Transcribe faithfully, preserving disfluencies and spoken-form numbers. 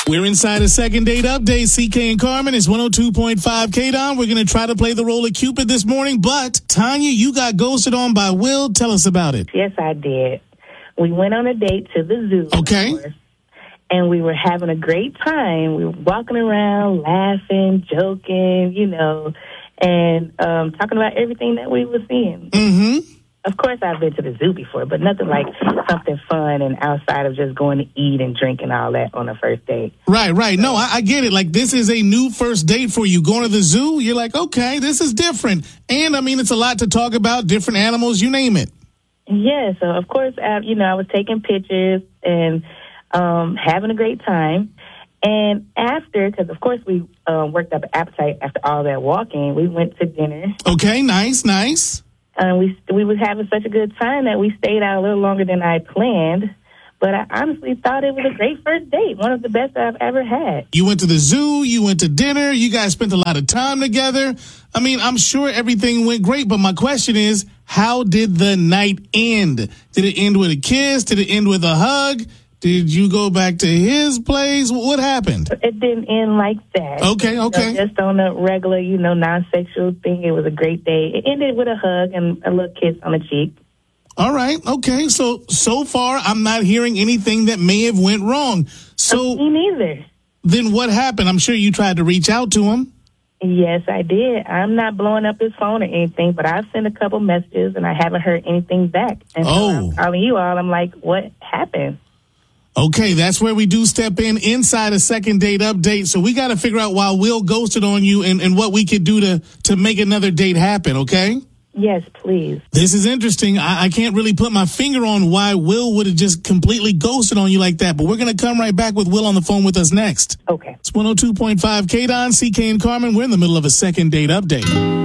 We're inside a second date update. C K and Carmen is one oh two point five K-Don. We're going to try to play the role of Cupid this morning. But, Tanya, you got ghosted on by Will. Tell us about it. Yes, I did. We went on a date to the zoo. Okay. Of course, and we were having a great time. We were walking around, laughing, joking, you know, and um, talking about everything that we were seeing. Mm-hmm. Of course, I've been to the zoo before, but nothing like something fun and outside of just going to eat and drink and all that on a first date. Right, right. No, I, I get it. Like, this is a new first date for you. Going to the zoo, you're like, okay, this is different. And, I mean, it's a lot to talk about, different animals, you name it. Yeah, so, of course, I, you know, I was taking pictures and um, having a great time. And after, because, of course, we uh, worked up an appetite after all that walking, we went to dinner. Okay, nice, nice. Uh, we we was having such a good time that we stayed out a little longer than I planned. But I honestly thought it was a great first date, one of the best I've ever had. You went to the zoo, you went to dinner, you guys spent a lot of time together. I mean, I'm sure everything went great, but my question is, how did the night end? Did it end with a kiss? Did it end with a hug? Did you go back to his place? What happened? It didn't end like that. Okay, okay. You know, just on a regular, you know, non-sexual thing. It was a great day. It ended with a hug and a little kiss on the cheek. All right, okay. So, so far, I'm not hearing anything that may have went wrong. So, Me neither. Then what happened? I'm sure you tried to reach out to him. Yes, I did. I'm not blowing up his phone or anything, but I've sent a couple messages and I haven't heard anything back. And so Oh. I'm calling you all. I'm like, what happened? Okay, that's where we do step in inside a second date update. So we got to figure out why Will ghosted on you and, and what we could do to, to make another date happen, okay? Yes, please. This is interesting. I, I can't really put my finger on why Will would have just completely ghosted on you like that, but we're going to come right back with Will on the phone with us next. Okay. It's one oh two point five K-Don, C K and Carmen. We're in the middle of a second date update.